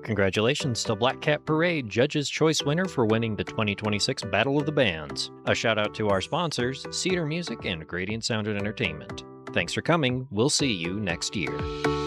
Congratulations to Black Cat Parade, Judge's Choice winner for winning the 2026 Battle of the Bands. A shout out to our sponsors, Cedar Music and Gradient Sound and Entertainment. Thanks for coming. We'll see you next year.